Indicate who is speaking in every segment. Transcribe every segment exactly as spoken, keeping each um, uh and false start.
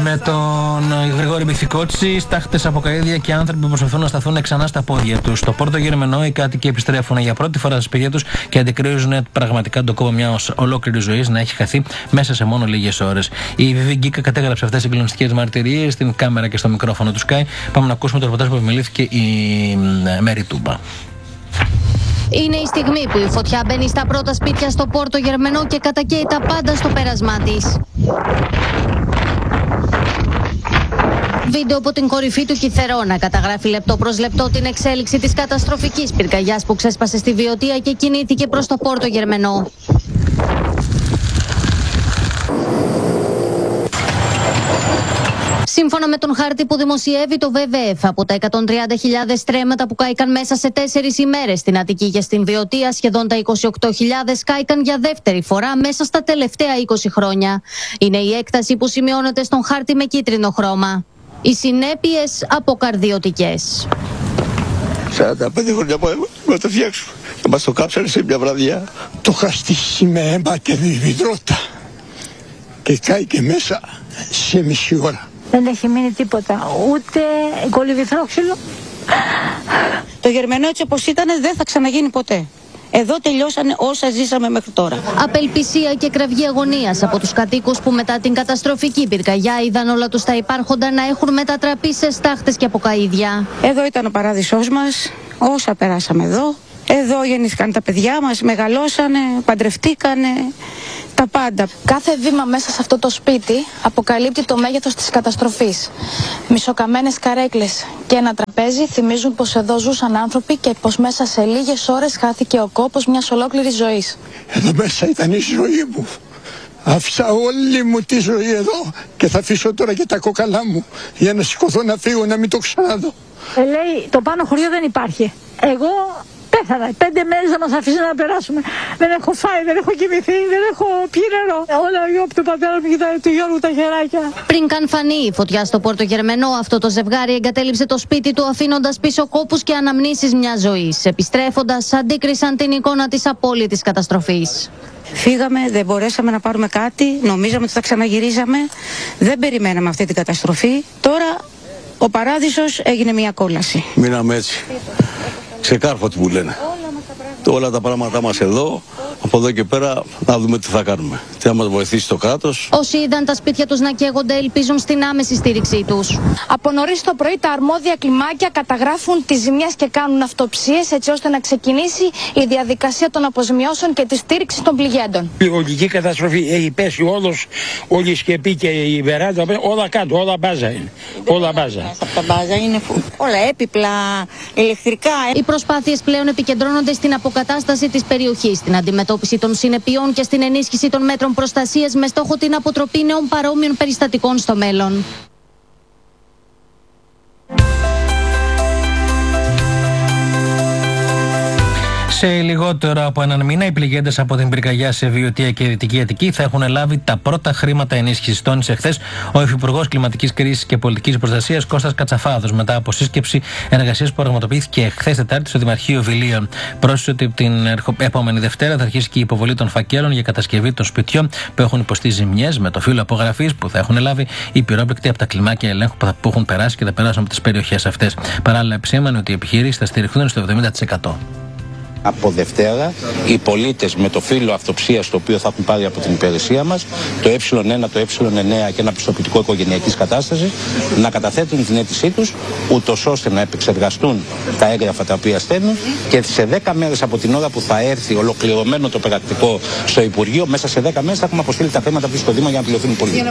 Speaker 1: Με τον Γρηγόρη Μυθικότση, στάχτες από καΐδια και άνθρωποι που προσπαθούν να σταθούν ξανά στα πόδια τους. Στο Πόρτο Γερμενό οι κάτοικοι επιστρέφουν για πρώτη φορά στα σπίτια τους και αντικρίζουν πραγματικά τον κόπο μιας ολόκληρης ζωής να έχει χαθεί μέσα σε μόνο λίγες ώρες. Η Βιβί Γκίκα κατέγραψε αυτές τις συγκλονιστικές μαρτυρίες στην κάμερα και στο μικρόφωνο του Sky. Πάμε να ακούσουμε το ρεπορτάζ που επιμελήθηκε η Μέρη Τούμπα.
Speaker 2: Είναι η στιγμή που η φωτιά μπαίνει στα πρώτα σπίτια στο Πόρτο Γερμενό και κατακαίει τα πάντα στο πέρασμά της. Βίντεο από την κορυφή του Κιθερώνα καταγράφει λεπτό προς λεπτό την εξέλιξη της καταστροφικής πυρκαγιάς που ξέσπασε στη Βιωτία και κινήθηκε προς το Πόρτο Γερμενό. Σύμφωνα με τον χάρτη που δημοσιεύει το βι βι εφ, από τα εκατόν τριάντα χιλιάδες στρέμματα που κάηκαν μέσα σε τέσσερις ημέρες στην Αττική και στην Βιωτία, σχεδόν τα είκοσι οκτώ χιλιάδες κάηκαν για δεύτερη φορά μέσα στα τελευταία είκοσι χρόνια. Είναι η έκταση που σημειώνεται στον χάρτη με κίτρινο χρώμα. Οι συνέπειες αποκαρδιωτικές.
Speaker 3: σαράντα πέντε χρόνια να το φτιάξουμε. Και μας το κάψανε σε μια βραδιά.
Speaker 4: Το είχα στήσει με αίμα και διβιδρώτα. Και κάηκε μέσα σε μισή ώρα.
Speaker 5: Δεν έχει μείνει τίποτα, ούτε κολυβηθρόξυλο.
Speaker 6: Το Γερμενό έτσι όπως ήταν δεν θα ξαναγίνει ποτέ. Εδώ τελειώσανε όσα ζήσαμε μέχρι τώρα.
Speaker 2: Απελπισία και κραυγή αγωνίας από τους κατοίκους που μετά την καταστροφική πυρκαγιά είδαν όλα τους τα υπάρχοντα να έχουν μετατραπεί σε στάχτες και από καΐδια.
Speaker 6: Εδώ ήταν ο παράδεισός μας, όσα περάσαμε εδώ. Εδώ γεννήθηκαν τα παιδιά μας, μεγαλώσανε, παντρευτήκανε, τα πάντα.
Speaker 7: Κάθε βήμα μέσα σε αυτό το σπίτι αποκαλύπτει το μέγεθος της καταστροφής. Μισοκαμμένες καρέκλες και ένα τραπέζι θυμίζουν πως εδώ ζούσαν άνθρωποι και πως μέσα σε λίγες ώρες χάθηκε ο κόπος μιας ολόκληρης ζωής.
Speaker 4: Εδώ μέσα ήταν η ζωή μου. Άφησα όλη μου τη ζωή εδώ και θα αφήσω τώρα και τα κόκαλά μου για να σηκωθώ να φύγω, να μην το ξαναδώ.
Speaker 5: Ε, λέει το πάνω χωριό δεν υπάρχει. Εγώ πέθανα. Πέντε μέρες θα μας αφήσει να περάσουμε. Δεν έχω φάει, δεν έχω κοιμηθεί, δεν έχω πιει νερό. Όλα από τον πατέρα μου και του Γιώργου τα χεράκια.
Speaker 2: Πριν καν φανεί η φωτιά στο Πόρτο Γερμενό, αυτό το ζευγάρι εγκατέλειψε το σπίτι του αφήνοντας πίσω κόπους και αναμνήσεις μιας ζωής. Επιστρέφοντας, αντίκρισαν την εικόνα της απόλυτης καταστροφής.
Speaker 6: Φύγαμε, δεν μπορέσαμε να πάρουμε κάτι, νομίζαμε ότι θα ξαναγυρίζαμε. Δεν περιμέναμε αυτή την καταστροφή. Τώρα ο παράδεισος έγινε μια κόλαση.
Speaker 3: Μείναμε έτσι. Ξεκάρφωτοι που λένε. Όλα τα πράγματά μας εδώ, από εδώ και πέρα να δούμε τι θα κάνουμε. Τι θα μας βοηθήσει το κράτος.
Speaker 2: Όσοι είδαν τα σπίτια τους να καίγονται ελπίζουν στην άμεση στήριξή τους.
Speaker 7: Από νωρίς το πρωί τα αρμόδια κλιμάκια καταγράφουν τις ζημιές και κάνουν αυτοψίες έτσι ώστε να ξεκινήσει η διαδικασία των αποζημιώσεων και τη στήριξη των πληγέντων.
Speaker 8: Η ολική καταστροφή έχει πέσει όλος, όλη η σκεπή και η βεράντα, όλα κάτω, όλα μπάζα είναι. Όλα μπάζα.
Speaker 6: Από τα μπάζα είναι όλα έπιπλα, ηλεκτρικά.
Speaker 2: Οι προσπάθειες πλέον επικεντρώνονται στην αποκατάσταση της περιοχής, στην αντιμετώπιση των συνεπειών και στην ενίσχυση των μέτρων προστασίας με στόχο την αποτροπή νέων παρόμοιων περιστατικών στο μέλλον.
Speaker 1: Σε λιγότερο από έναν μήνα, οι πληγέντες από την πυρκαγιά σε Βιωτία και Δυτική Αττική θα έχουν λάβει τα πρώτα χρήματα ενίσχυσης. Τόνισε χθες ο Υφυπουργός Κλιματικής Κρίσης και Πολιτικής Προστασίας Κώστας Κατσαφάδος, μετά από σύσκεψη εργασίας που πραγματοποιήθηκε χθες Τετάρτη στο Δημαρχείο Βιλίων. Πρόσθεσε ότι την επόμενη Δευτέρα θα αρχίσει και η υποβολή των φακέλων για κατασκευή των σπιτιών που έχουν υποστεί ζημιές, με το φύλλο απογραφής που θα έχουν λάβει οι πυρόπληκτοι από τα κλιμάκια ελέγχου που έχουν περάσει και θα περάσουν από τις περιοχές αυτές. Παράλληλα, επισήμανε ότι οι επιχειρήσεις θα στηριχθούν στο εβδομήντα τοις εκατό.
Speaker 9: Από Δευτέρα οι πολίτες με το φύλλο αυτοψίας το οποίο θα έχουν πάρει από την υπηρεσία μας, το ε ένα, το ε εννέα και ένα πιστοποιητικό οικογενειακής κατάστασης, να καταθέτουν την αίτησή τους, ούτως ώστε να επεξεργαστούν τα έγγραφα τα οποία στέλνουν και σε δέκα μέρες από την ώρα που θα έρθει ολοκληρωμένο το πρακτικό στο Υπουργείο, μέσα σε δέκα μέρες θα έχουμε αποστείλει τα χρήματα πίσω στο Δήμο για να πληρωθούν οι πολίτες.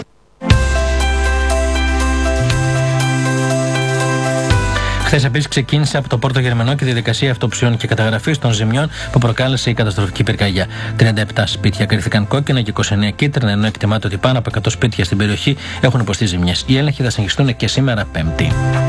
Speaker 1: Χθες επίσης ξεκίνησε από το Πόρτο Γερμενό και τη διαδικασία αυτοψιών και καταγραφής των ζημιών που προκάλεσε η καταστροφική πυρκαγιά. τριάντα επτά σπίτια κρίθηκαν κόκκινα και είκοσι εννέα κίτρινα, ενώ εκτιμάται ότι πάνω από εκατό σπίτια στην περιοχή έχουν υποστεί ζημιές. Οι έλεγχοι θα συνεχιστούν και σήμερα Πέμπτη.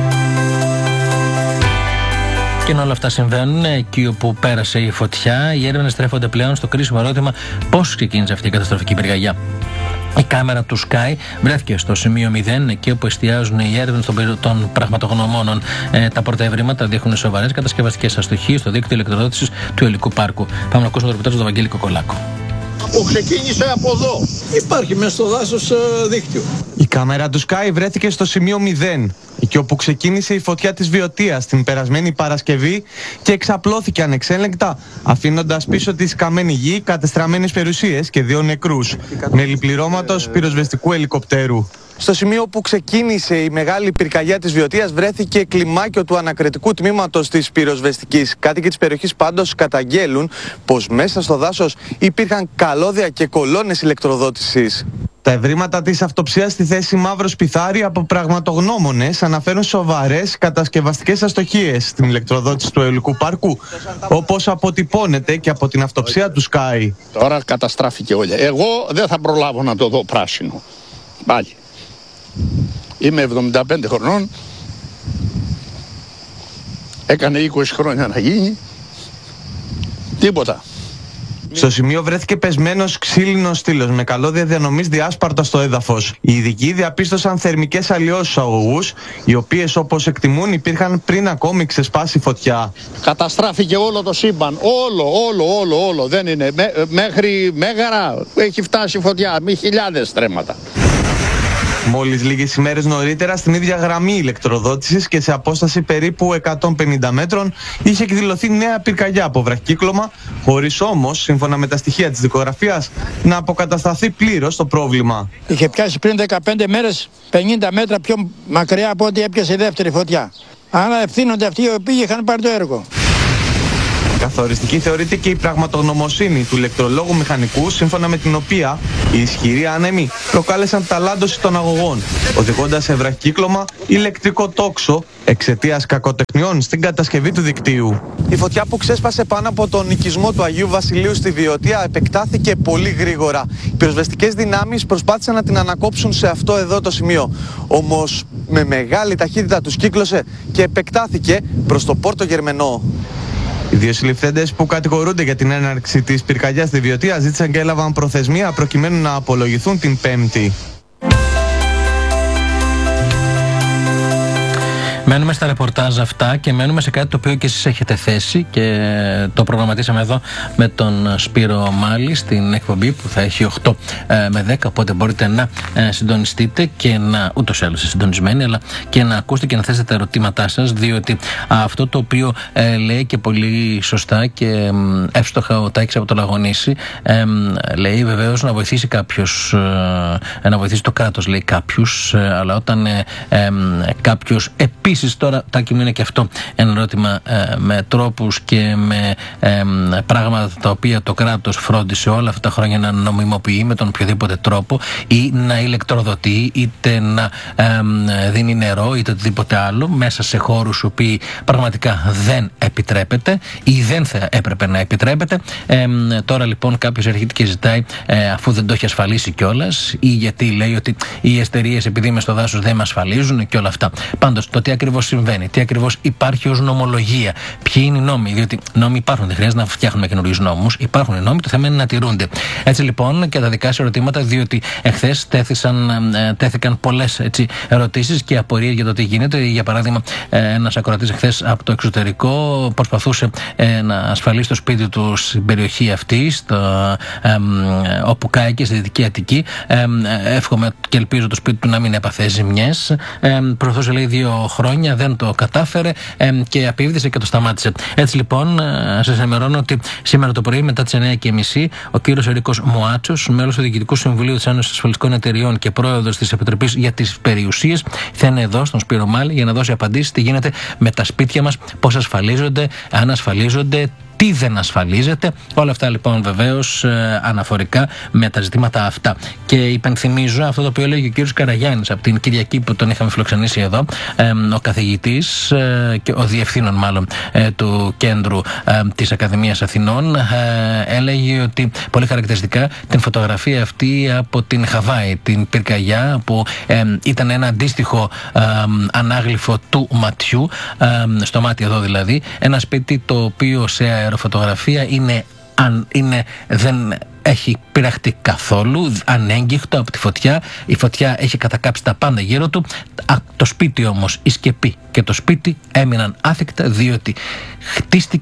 Speaker 1: Και ενώ όλα αυτά συμβαίνουν εκεί όπου πέρασε η φωτιά, οι έρευνες στρέφονται πλέον στο κρίσιμο ερώτημα πώς ξεκίνησε αυτή η καταστροφική πυρκαγιά. Η κάμερα του Sky βρέθηκε στο σημείο μηδέν, εκεί όπου εστιάζουν οι έρευνες των, των πραγματογνωμόνων. Ε, τα πρώτα ευρήματα δείχνουν σοβαρές κατασκευαστικές αστοχίες στο δίκτυο ηλεκτροδότησης του Υλικού Πάρκου. Πάμε να ακούσουμε το ρεπορτάζ του Βαγγέλη Κοκολάκο.
Speaker 4: που ξεκίνησε από εδώ. Υπάρχει μέσα στο δάσος δίκτυο.
Speaker 10: Η κάμερα του Sky βρέθηκε στο σημείο μηδέν, εκεί όπου ξεκίνησε η φωτιά της Βιωτίας την περασμένη Παρασκευή και εξαπλώθηκε ανεξέλεγκτα, αφήνοντας πίσω της καμένη γη, κατεστραμμένες περιουσίες και δύο νεκρούς, με λιπληρώματος πυροσβεστικού ελικοπτέρου. Στο σημείο που ξεκίνησε η μεγάλη πυρκαγιά της Βιωτίας βρέθηκε κλιμάκιο του ανακριτικού τμήματος της πυροσβεστικής. Κάτοικοι της περιοχής πάντως καταγγέλουν πως μέσα στο δάσος υπήρχαν καλώδια και κολόνες ηλεκτροδότησης. Τα ευρήματα της αυτοψίας στη θέση Μαύρο Σπιθάρη από πραγματογνώμονες αναφέρουν σοβαρές κατασκευαστικές αστοχίες στην ηλεκτροδότηση του αιωλικού πάρκου, όπως αποτυπώνεται και από την αυτοψία του Sky.
Speaker 4: Τώρα καταστράφηκε όλη. Εγώ δεν θα προλάβω να το δω πράσινο. Πάλι. Είμαι εβδομήντα πέντε χρονών. Έκανε είκοσι χρόνια να γίνει. Τίποτα.
Speaker 10: Στο σημείο βρέθηκε πεσμένος ξύλινος στήλος με καλώδια διανομής διάσπαρτα στο έδαφος. Οι ειδικοί διαπίστωσαν θερμικές αλλοιώσεις στους αγωγούς, οι οποίες όπως εκτιμούν υπήρχαν πριν ακόμη ξεσπάσει φωτιά.
Speaker 4: Καταστράφηκε όλο το σύμπαν. Όλο, όλο, όλο, όλο. Δεν είναι. Μέ, μέχρι Μέγαρα έχει φτάσει φωτιά. Μη χιλιάδες στρέμματα.
Speaker 10: Μόλις λίγες ημέρες νωρίτερα, στην ίδια γραμμή ηλεκτροδότησης και σε απόσταση περίπου εκατόν πενήντα μέτρων, είχε εκδηλωθεί νέα πυρκαγιά από βραχικύκλωμα, χωρίς όμως, σύμφωνα με τα στοιχεία της δικογραφίας, να αποκατασταθεί πλήρως το πρόβλημα.
Speaker 11: Είχε πιάσει πριν δεκαπέντε μέρες πενήντα μέτρα πιο μακριά από ό,τι έπιασε η δεύτερη φωτιά. Άρα ευθύνονται αυτοί οι οποίοι είχαν πάρει το έργο.
Speaker 10: Καθοριστική θεωρείται και η πραγματογνωμοσύνη του ηλεκτρολόγου μηχανικού, σύμφωνα με την οποία οι ισχυροί άνεμοι προκάλεσαν ταλάντωση των αγωγών, οδηγώντας σε βραχικύκλωμα ηλεκτρικό τόξο εξαιτίας κακοτεχνιών στην κατασκευή του δικτύου. Η φωτιά που ξέσπασε πάνω από τον οικισμό του Αγίου Βασιλείου στη Βιωτία επεκτάθηκε πολύ γρήγορα. Οι πυροσβεστικές δυνάμεις προσπάθησαν να την ανακόψουν σε αυτό εδώ το σημείο. Όμως με μεγάλη ταχύτητα τους κύκλωσε και επεκτάθηκε προς το Πόρτο Γερμενό. Οι δύο συλληφθέντες που κατηγορούνται για την έναρξη της πυρκαγιάς στη Βιωτία ζήτησαν και έλαβαν προθεσμία προκειμένου να απολογηθούν την Πέμπτη.
Speaker 1: Μένουμε στα ρεπορτάζ αυτά και μένουμε σε κάτι το οποίο και εσείς έχετε θέσει και το προγραμματίσαμε εδώ με τον Σπύρο Μάλη στην εκπομπή που θα έχει οκτώ με δέκα, οπότε μπορείτε να συντονιστείτε και να, ούτως ή άλλως συντονισμένοι, αλλά και να ακούσετε και να θέσετε τα ερωτήματά σας, διότι αυτό το οποίο ε, λέει και πολύ σωστά και εύστοχα ο Τάκης από το Λαγονήσι, ε, λέει βεβαίως να βοηθήσει κάποιος, ε, να βοηθήσει το κράτος, λέει κάποιους, ε, αλλά όταν ε, ε, κάποιος επίσης. Επίσης τώρα, Τάκη μου, είναι και αυτό ένα ερώτημα ε, με τρόπους και με ε, πράγματα τα οποία το κράτος φρόντισε όλα αυτά τα χρόνια να νομιμοποιεί με τον οποιοδήποτε τρόπο ή να ηλεκτροδοτεί είτε να ε, δίνει νερό είτε οτιδήποτε άλλο μέσα σε χώρους οι οποίοι πραγματικά δεν επιτρέπεται ή δεν θα έπρεπε να επιτρέπεται. Ε, τώρα λοιπόν κάποιος έρχεται και ζητάει ε, αφού δεν το έχει ασφαλίσει κιόλας ή γιατί λέει ότι οι εταιρείες επειδή είμαι στο δάσος δεν με ασφαλίζουν και όλα αυτά. Πάντως το τι ακριβώς συμβαίνει, τι ακριβώς υπάρχει ως νομολογία, ποιοι είναι οι νόμοι, διότι νόμοι υπάρχουν, δεν χρειάζεται να φτιάχνουμε καινούριους νόμους, υπάρχουν οι νόμοι, το θέμα είναι να τηρούνται. Έτσι λοιπόν και τα δικά σας ερωτήματα, διότι εχθές τέθησαν, τέθηκαν πολλές ερωτήσεις και απορίες για το τι γίνεται. Για παράδειγμα, ένας ακροατής εχθές από το εξωτερικό προσπαθούσε ε, να ασφαλίσει το σπίτι του στην περιοχή αυτή, στο, ε, όπου κάηκε, στη Δυτική Αττική. Ε, εύχομαι και ελπίζω το σπίτι του να μην έπαθε ζημιές. Ε, προσπαθούσε, λέει, δύο χρόνια, δεν το κατάφερε ε, και απίβδησε και το σταμάτησε. Έτσι λοιπόν, ε, σας ενημερώνω ότι σήμερα το πρωί μετά τις εννιά και μισή ο κύριος Ερίκος Μουάτσος, μέλος του Διοικητικού Συμβουλίου της Ένωσης Ασφαλιστικών Εταιριών και πρόεδρος της Επιτροπής για τις Περιουσίες, θα είναι εδώ στον Σπύρο Μάλη για να δώσει απαντήσεις τι γίνεται με τα σπίτια μας, πώς ασφαλίζονται, αν ασφαλίζονται, τι δεν ασφαλίζεται. Όλα αυτά λοιπόν βεβαίως ε, αναφορικά με τα ζητήματα αυτά. Και υπενθυμίζω αυτό το οποίο έλεγε ο κύριος Καραγιάννης από την Κυριακή που τον είχαμε φιλοξενήσει εδώ, ε, ο καθηγητής ε, και ο διευθύνων μάλλον ε, του κέντρου ε, της Ακαδημίας Αθηνών, ε, έλεγε ότι πολύ χαρακτηριστικά την φωτογραφία αυτή από την Χαβάη, την πυρκαγιά που ε, ήταν ένα αντίστοιχο ε, ανάγλυφο του ματιού, ε, στο μάτι εδώ δηλαδή, ένα σπίτι το οποίο σε αεροφωτογραφία είναι, αν, είναι, δεν έχει πειραχτεί καθόλου, ανέγγιχτο από τη φωτιά. Η φωτιά έχει κατακάψει τα πάντα γύρω του. Α, το σπίτι όμως, η σκεπή και το σπίτι έμειναν άθικτα, διότι χτίστηκε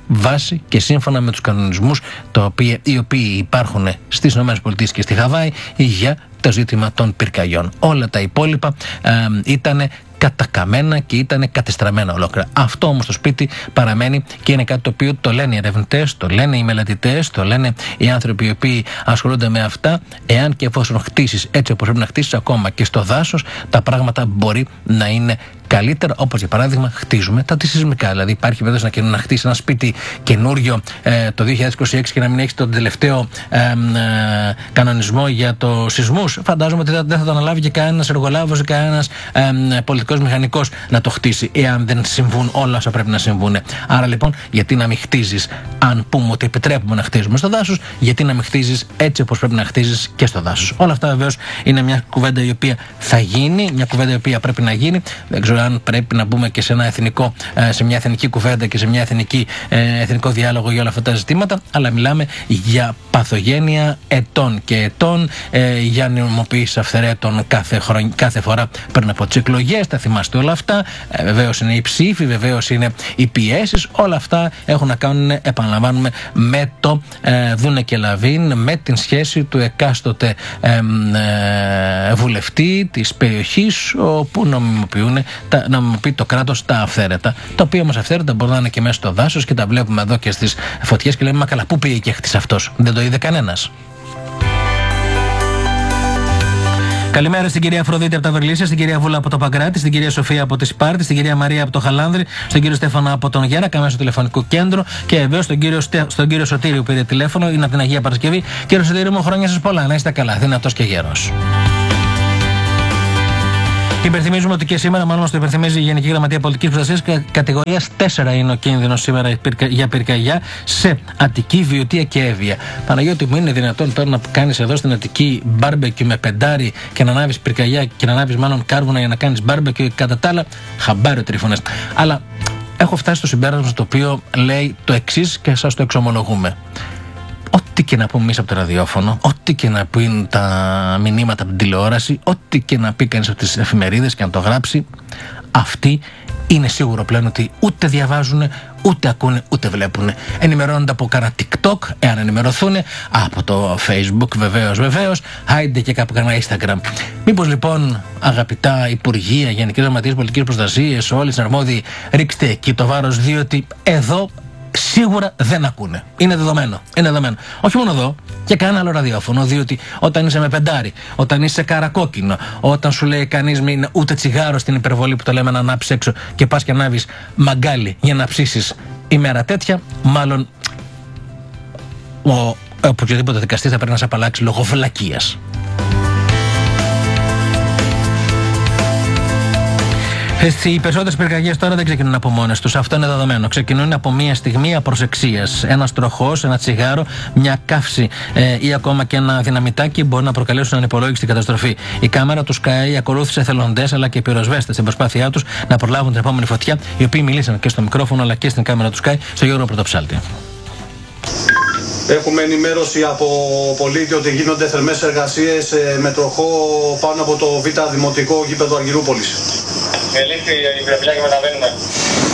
Speaker 1: βάση και σύμφωνα με τους κανονισμούς οι οποίοι υπάρχουν στις ΗΠΑ και στη Χαβάη για το ζήτημα των πυρκαγιών. Όλα τα υπόλοιπα ε, ήταν κατακαμμένα και ήταν κατεστραμμένα ολόκληρα. Αυτό όμως το σπίτι παραμένει και είναι κάτι το οποίο το λένε οι ερευνητές, το λένε οι μελετητές, το λένε οι άνθρωποι οι οποίοι ασχολούνται με αυτά. Εάν και εφόσον χτίσεις έτσι όπως πρέπει να χτίσεις, ακόμα και στο δάσος, τα πράγματα μπορεί να είναι καλύτερα, όπως για παράδειγμα χτίζουμε τα αντισυσμικά. Δηλαδή, υπάρχει περίπτωση να, να χτίσει ένα σπίτι καινούριο ε, το δύο χιλιάδες είκοσι έξι και να μην έχει τον τελευταίο ε, ε, κανονισμό για το σεισμούς. Φαντάζομαι ότι δεν θα το αναλάβει και κανένας εργολάβος ή κανένας ε, πολιτικός μηχανικός να το χτίσει, εάν δεν συμβούν όλα όσα πρέπει να συμβούν. Άρα λοιπόν, γιατί να μην χτίζεις, αν πούμε ότι επιτρέπουμε να χτίζουμε στο δάσος, γιατί να μην χτίζεις έτσι όπως πρέπει να χτίζεις και στο δάσος. Όλα αυτά βεβαίως είναι μια κουβέντα η οποία θα γίνει, μια κουβέντα η οποία πρέπει να γίνει. Δεν ξέρω αν πρέπει να μπούμε και σε ένα εθνικό, σε μια εθνική κουβέντα και σε μια εθνική, εθνικό διάλογο για όλα αυτά τα ζητήματα, αλλά μιλάμε για παθογένεια ετών και ετών, για νομιμοποίηση αυθαιρέτων κάθε, χρον... κάθε φορά πριν από τις εκλογές. Τα θυμάστε όλα αυτά. Βεβαίως είναι οι ψήφοι, βεβαίως είναι οι πιέσεις. Όλα αυτά έχουν να κάνουν, επαναλαμβάνουμε, με το ε, δούνε και λαβίν, με την σχέση του εκάστοτε ε, ε, βουλευτή της περιοχής, όπου νομιμοποιούν τα, νομιμοποιεί το κράτος τα αυθαίρετα, τα οποία όμως αυθαίρετα μπορεί να είναι και μέσα στο δάσος και τα βλέπουμε εδώ και στις φωτιές και λέμε, μα καλά, πού πήγε και χτίσε αυτός? Δεν το είδε κανένας. Καλημέρα στην κυρία Αφροδίτη από τα Βερλίσια, στην κυρία Βούλα από το Παγκράτη, στην κυρία Σοφία από τη Σπάρτη, στην κυρία Μαρία από το Χαλάνδρη, στον κύριο Στέφανο από τον Γέρα, καμία στο τηλεφωνικό κέντρο και βεβαίως στον κύριο, Στε... στον κύριο Σωτήριο που πήρε τηλέφωνο, είναι από την Αγία Παρασκευή. Κύριο Σωτήριο μου, χρόνια σας πολλά, να είστε καλά, δυνατός και γέρος. Υπενθυμίζουμε ότι και σήμερα, μάλλον μας το υπενθυμίζει η Γενική Γραμματεία Πολιτικής Προστασίας, κατηγορίας τέσσερα είναι ο κίνδυνος σήμερα για πυρκαγιά σε Αττική, Βιωτία και Εύβοια. Παναγιώτη μου, είναι δυνατόν τώρα να κάνεις εδώ στην Αττική μπάρμπεκι με πεντάρι και να ανάβεις πυρκαγιά και να ανάβεις μάλλον κάρβουνα για να κάνεις μπάρμπεκι? Κατά τα άλλα, χαμπάρι ο Τρίφωνας. Αλλά έχω φτάσει στο συμπέρασμα το οποίο λέει το εξής και σας το εξομολογούμε. Ό,τι και να πούμε εμείς από το ραδιόφωνο, ό,τι και να πούν τα μηνύματα από την τηλεόραση, ό,τι και να πει κανείς από τις εφημερίδες και να το γράψει, αυτοί είναι σίγουρο πλέον ότι ούτε διαβάζουν, ούτε ακούνε, ούτε βλέπουν. Ενημερώνονται από κάνα TikTok, εάν ενημερωθούν, από το Facebook βεβαίως, βεβαίως, άιντε και κάπου κάνα Instagram. Μήπως λοιπόν, αγαπητά Υπουργεία, Γενικές Γραμματείες Πολιτικής Προστασίας, όλοι οι αρμόδιοι, ρίξτε εκεί το βάρος, διότι εδώ σίγουρα δεν ακούνε. Είναι δεδομένο. Είναι δεδομένο. Όχι μόνο εδώ, και κανένα άλλο ραδιόφωνο, διότι όταν είσαι με πεντάρι, όταν είσαι καρακόκκινο, όταν σου λέει κανείς μην ούτε τσιγάρο στην υπερβολή που το λέμε να ανάψεις έξω και πας και ανάβεις μαγκάλι για να ψήσεις ημέρα τέτοια, μάλλον ο οποιοδήποτε δικαστής θα πρέπει να σε απαλλάξει λόγω βλακείας. Οι περισσότερες πυρκαγιές τώρα δεν ξεκινούν από μόνες τους. Αυτό είναι δεδομένο. Ξεκινούν από μία στιγμή απροσεξίας. Ένας τροχός, ένα τσιγάρο, μια καύση ε, ή ακόμα και ένα δυναμητάκι μπορεί να προκαλέσουν ανυπολόγιστη καταστροφή. Η κάμερα του Sky ακολούθησε εθελοντές αλλά και πυροσβέστες στην προσπάθειά τους να προλάβουν την επόμενη φωτιά, οι οποίοι μιλήσαν και στο μικρόφωνο αλλά και στην κάμερα του Sky, στο Γιώργο Πρωτοψάλτη.
Speaker 12: Έχουμε ενημέρωση από πολίτη ότι γίνονται θερμές εργασίες με τροχό πάνω από το Β' Δημοτικό γήπεδο Αργυρούπολης.
Speaker 13: Ελήφθη η γραφιλιά και μεταβαίνουμε.